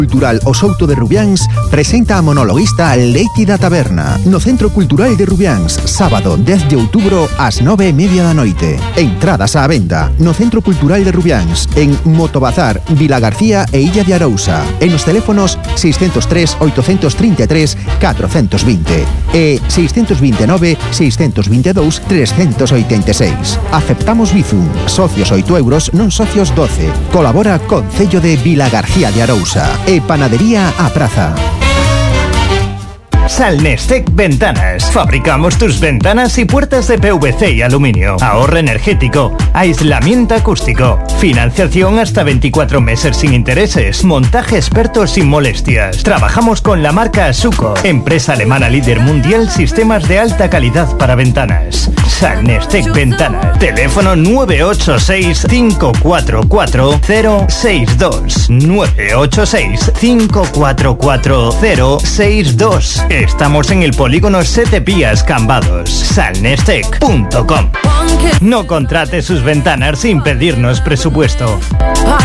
Cultural O Souto de Rubiáns presenta a monologuista Leite da Taberna no Centro Cultural de Rubiáns, sábado 10 de outubro ás 9:30 da noite. Entradas á venda no Centro Cultural de Rubiáns, en Motobazar, Vilagarcía e Illa de Arousa, e nos teléfonos 603 833 420 e 629 622 386. Aceptamos Bizum, socios 8 euros, non socios 12. Colabora Concello de Vilagarcía de Arousa e Panadería A Praza. Salnestec Ventanas. Fabricamos tus ventanas y puertas de PVC y aluminio. Ahorro energético, aislamiento acústico, financiación hasta 24 meses sin intereses, montaje experto sin molestias. Trabajamos con la marca Asuco, empresa alemana líder mundial, sistemas de alta calidad para ventanas. Salnestec Ventanas. Teléfono 986 544 062. 986 544 062. Estamos en el polígono Sete Pías, Cambados. Salnestec.com. No contrate sus ventanas sin pedirnos presupuesto.